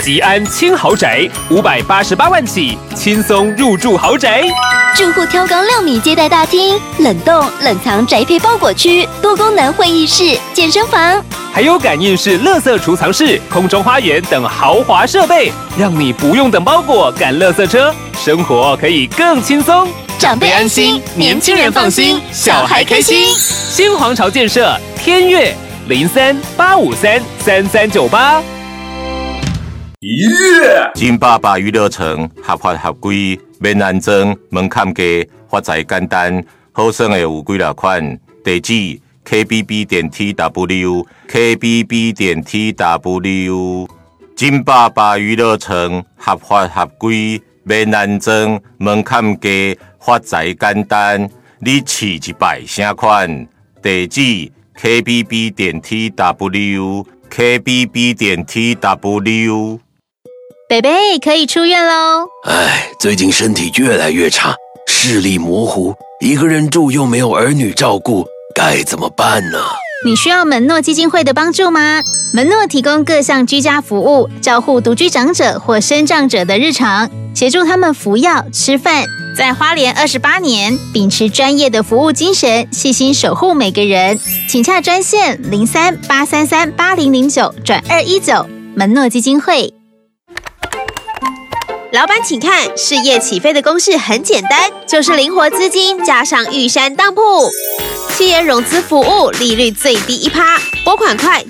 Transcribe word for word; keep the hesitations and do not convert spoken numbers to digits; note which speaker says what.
Speaker 1: 吉安轻豪宅，五百八十八万起，轻松入住豪宅。
Speaker 2: 住户挑高六米接待大厅，冷冻冷藏宅配包裹区，多功能会议室、健身房，
Speaker 1: 还有感应式垃圾储藏室、空中花园等豪华设备，让你不用等包裹赶垃圾车，生活可以更轻松。
Speaker 2: 长辈安心，年轻人放心，小孩开心。
Speaker 1: 新皇朝建设天悦零三八五三三三九八。
Speaker 3: 金爸爸娱乐城合法合规，免安装，门槛低，发财简单，好耍的有几多款？地址 K B B 点 T W K B B 点 T W。金爸爸娱乐城合法合规，免安装，门槛低，发财简单。你试一摆啥款？地址 K B B 点 T W K B B 点 T W。
Speaker 4: 北北可以出院喽！
Speaker 5: 哎，最近身体越来越差，视力模糊，一个人住又没有儿女照顾，该怎么办呢？
Speaker 4: 你需要门诺基金会的帮助吗？门诺提供各项居家服务，照护独居长者或身障者的日常，协助他们服药、吃饭。在花莲二十八年，秉持专业的服务精神，细心守护每个人。请洽专线零三八三三八零零九转二一九，门诺基金会。
Speaker 6: 老板请看，事业起飞的公式很简单，就是灵活资金加上玉山当铺。企业融资服务利率最低一趴，拨款快